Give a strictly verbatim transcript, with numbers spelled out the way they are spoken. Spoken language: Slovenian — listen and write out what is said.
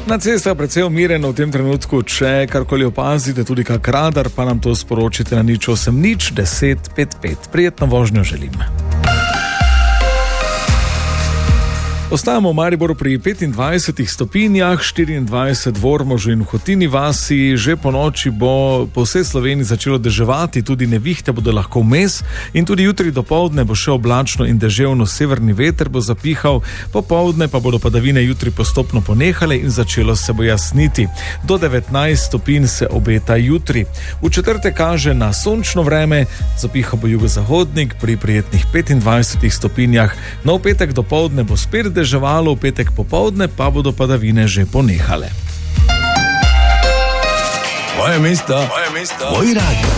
Na cestah precej umirjeno v tem trenutku, če karkoli opazite, tudi kak radar, pa nam to sporočite na nič osem nič deset pet pet. Prijetno vožnjo želim. Ostajamo v Mariboru pri petindvajsetih stopinjah, štiriindvajset v Ormožu in v Hotini vasi. Že po noči bo po vsej Sloveniji začelo deževati, tudi nevihte bodo lahko vmes in tudi jutri dopoldne bo še oblačno in deževno, severni veter bo zapihal, popoldne pa bodo padavine jutri postopno ponehale in začelo se bo jasniti. Do devetnajst stopinj se obeta jutri. V četrtek kaže na sončno vreme, zapihal bo jugozahodnik pri prijetnih petindvajsetih stopinjah. No, v petek dopoldne bo spet deževalo, v petek popoldne pa bodo padavine že ponehale. Moje mesto, moje mesto, moj radio.